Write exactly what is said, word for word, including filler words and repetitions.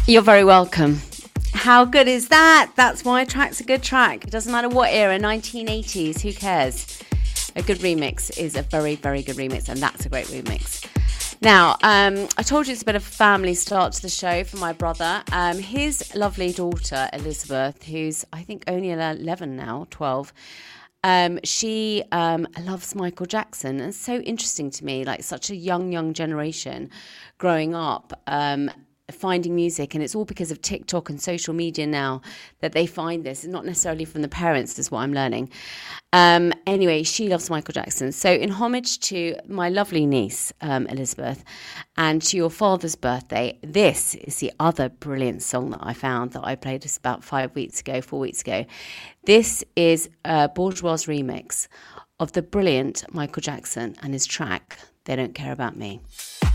You're very welcome. How good is that? That's why a track's a good track. It doesn't matter what era, nineteen eighties, who cares? A good remix is a very, very good remix, and that's a great remix. Now, um, I told you it's a bit of a family start to the show for my brother. Um, his lovely daughter, Elizabeth, who's I think only eleven now, twelve, um, she um, loves Michael Jackson. And it's so interesting to me, like such a young, young generation growing up, um, finding music, and it's all because of TikTok and social media now that they find this. It's not necessarily from the parents, is what I'm learning. Um, anyway, she loves Michael Jackson. So in homage to my lovely niece, um, Elizabeth, and to your father's birthday, this is the other brilliant song that I found that I played just about five weeks ago, four weeks ago. This is a Bourgeois remix of the brilliant Michael Jackson and his track, They Don't Care About Me.